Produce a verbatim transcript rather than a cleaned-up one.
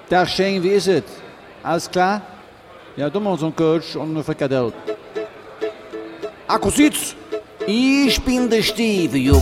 Tag Shane, wie ist es? Alles klar? Ja, du mal so ein Coach und eine Frikadelle. Akku sitzt. Ich bin der Steve,